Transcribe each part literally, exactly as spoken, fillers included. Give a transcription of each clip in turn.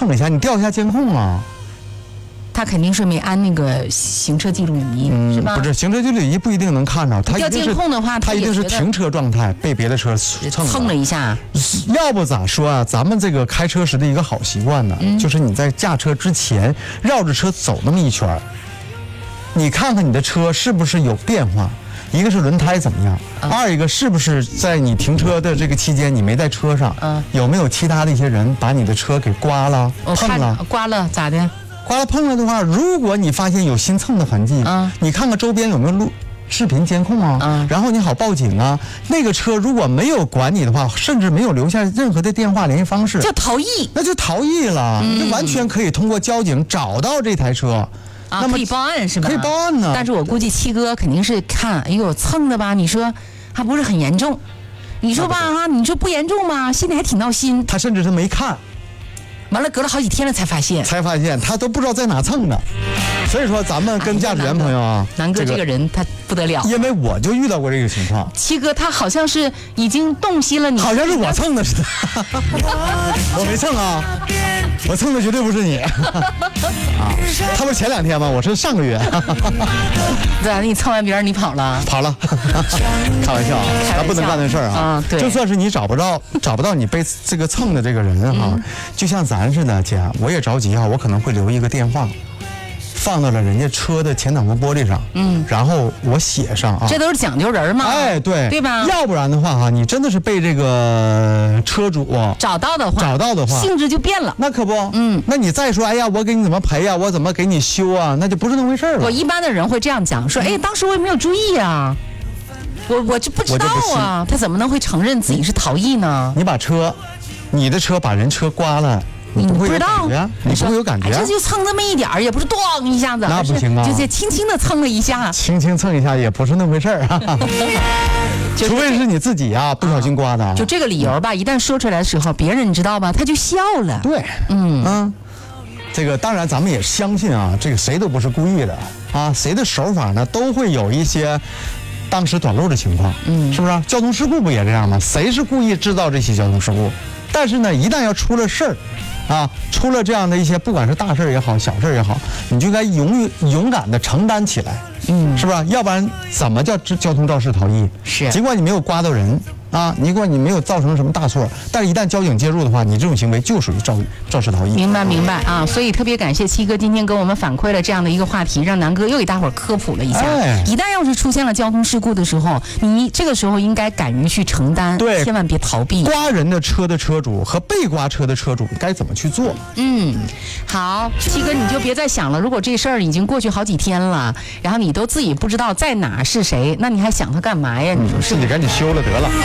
蹭了一下，你调一下监控啊。 他肯定是没安那个行车记录仪，嗯、是吧？ 不是，行车记录仪不一定能看着，他调监控的话， 他一定是停车状态被别的车蹭了蹭了一下。 要不咋说啊？咱们这个开车时的一个好习惯呢，嗯、就是你在驾车之前绕着车走那么一圈，你看看你的车是不是有变化。一个是轮胎怎么样，嗯、二一个是不是在你停车的这个期间你没在车上，嗯、有没有其他的一些人把你的车给刮了、碰了？ 刮了咋的？ 刮了碰了的话，如果你发现有新蹭的痕迹，嗯，你看看周边有没有录视频监控啊，嗯，然后你好报警啊。那个车如果没有管你的话，甚至没有留下任何的电话联系方式， 叫逃逸， 那就逃逸了，嗯、就完全可以通过交警找到这台车。 啊，那么可以报案是吧？ 可以报案呢。 但是我估计七哥肯定是看，哎呦蹭的吧？你说还不是很严重？你说吧哈，你说不严重吗？心里还挺闹心。 他甚至是没看。 完了，隔了好几天了才发现， 才发现他都不知道在哪蹭的，所以说咱们跟驾驶员朋友啊， 南哥这个人他不得了， 因为我就遇到过这个情况。 七哥他好像是已经洞悉了你， 好像是我蹭的似的，我没蹭啊，我蹭的绝对不是你啊！他不是前两天吗？我是上个月。 对啊，你蹭完别人你跑了？ 跑了，开玩笑啊，咱不能干那事儿啊。啊，对，就算是你找不着找不到你被这个蹭的这个人哈、啊。嗯，就像咱似的，姐，我也着急啊，我可能会留一个电话，放到了人家车的前挡风玻璃上，嗯，然后我写上啊， 这都是讲究人嘛， 哎，对， 对吧？ 要不然的话哈、啊，你真的是被这个车主找到的话， 找到的话， 性质就变了， 那可不， 嗯， 那你再说，哎呀，我给你怎么赔呀、啊，我怎么给你修啊，那就不是那回事了。 我一般的人会这样讲，说，哎，当时我也没有注意啊。我我就不知道啊，他怎么能会承认自己是逃逸呢？ 你把车，你的车把人车刮了， 你不会有感觉啊？你不会有感觉、啊？ 这就蹭那么一点儿，也不是咣一下子， 那不行啊， 就是轻轻的蹭了一下， 轻轻蹭一下也不是那回事儿啊。除非是你自己啊，不小心刮的。 就这个理由吧，一旦说出来的时候，别人你知道吧，他就笑了。 对，嗯嗯，这个当然咱们也相信啊，这个谁都不是故意的啊，谁的手法呢都会有一些。当时短路的情况，嗯，是不是？交通事故不也这样吗？谁是故意制造这些交通事故？但是呢，一旦要出了事儿，啊，出了这样的一些，不管是大事也好，小事也好，你就该勇勇敢的承担起来，嗯，是不是？要不然怎么叫交通肇事逃逸？ 是， 尽管你没有刮到人。啊，尽管你没有造成什么大错，但是一旦交警介入的话，你这种行为就属于肇肇事逃逸。 明白明白啊，所以特别感谢七哥今天跟我们反馈了这样的一个话题，让南哥又给大伙儿科普了一下。哎、一旦要是出现了交通事故的时候，你这个时候应该敢于去承担， 对， 千万别逃避。 刮人的车的车主和被刮车的车主该怎么去做？ 嗯，好，七哥你就别再想了。如果这事儿已经过去好几天了，然后你都自己不知道在哪是谁，那你还想他干嘛呀？你说是？ 自己赶紧修了得了。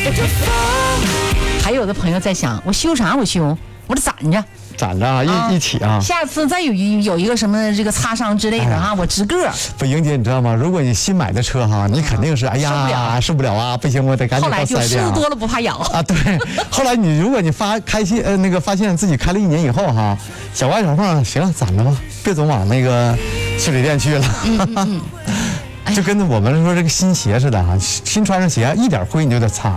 还有的朋友在想，我修啥？我修，我得攒着， 攒着啊，一、啊、一起啊。 下次再有一有一个什么这个擦伤之类的哈、哎，我直个。 不，莹姐，你知道吗？如果你新买的车哈，你肯定是哎呀受不了啊，不行，我得赶紧到四 S 店。 后来就事多了不怕咬啊。对，后来你如果你发开心呃那个发现自己开了一年以后哈，小歪小凤，行了，攒着吧，别总往那个修理店去了。嗯嗯嗯就跟我们说这个新鞋似的啊，新穿上鞋一点灰你就得擦。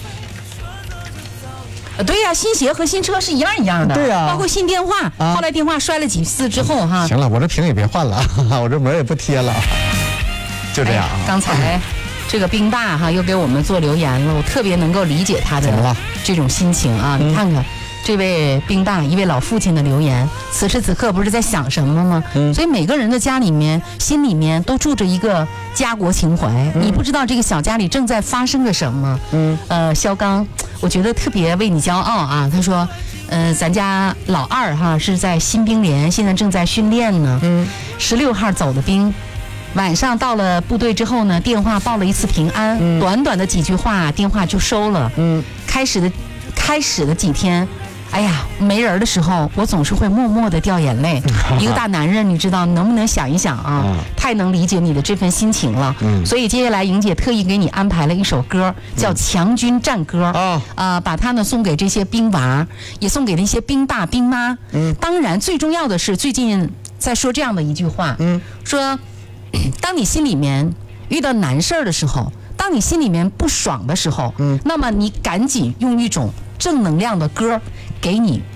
对呀、啊，新鞋和新车是一样一样的。 对呀、啊， 包括新电话、啊，后来电话摔了几次之后哈。 行了，我这屏也别换了，我这膜也不贴了，就这样啊。 哎、刚才这个冰爸哈又给我们做留言了，我特别能够理解他的这种心情啊。你看看。嗯这位冰大一位老父亲的留言，此时此刻不是在想什么吗？嗯，所以每个人的家里面、心里面都住着一个家国情怀。嗯、你不知道这个小家里正在发生着什么。嗯，呃，肖刚，我觉得特别为你骄傲啊。他说，呃，咱家老二哈是在新兵连，现在正在训练呢。嗯，十六号走的兵。晚上到了部队之后呢，电话报了一次平安，嗯、短短的几句话，电话就收了。嗯，开始的，开始的几天。哎呀，没人的时候，我总是会默默的掉眼泪。一个大男人，你知道能不能想一想啊？嗯、太能理解你的这份心情了。嗯、所以接下来，莹姐特意给你安排了一首歌，叫《强军战歌》啊、嗯呃，把它呢送给这些兵娃，也送给那些兵爸兵妈。嗯，当然，最重要的是最近在说这样的一句话，嗯，说，当你心里面遇到难事儿的时候，当你心里面不爽的时候，嗯，那么你赶紧用一种正能量的歌给你